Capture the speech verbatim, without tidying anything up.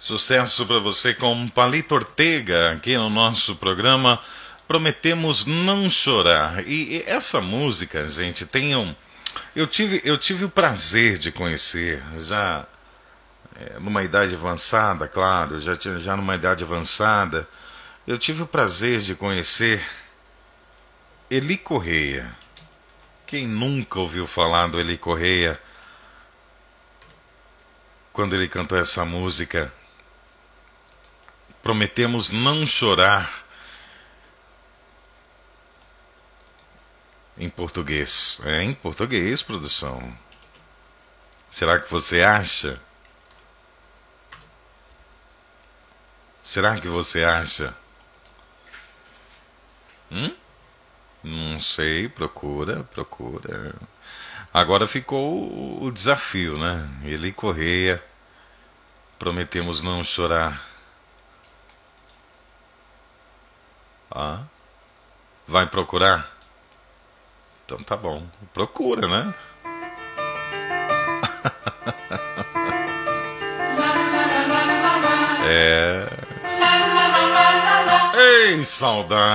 Sucesso para você com Palito Ortega aqui no nosso programa Prometemos Não Chorar. E, e essa música, gente, tem um... Eu tive, eu tive o prazer de conhecer, já é, numa idade avançada, claro, já, já numa idade avançada, eu tive o prazer de conhecer Eli Correia. Quem nunca ouviu falar do Eli Correia quando ele cantou essa música Prometemos Não Chorar, em português? É em português, produção. Será que você acha? Será que você acha? Hum? Não sei, procura, procura. Agora ficou o, o desafio, né? Eli Correia, Prometemos Não Chorar. Ah, vai procurar? Então tá bom, procura, né? É. Ei, saudade.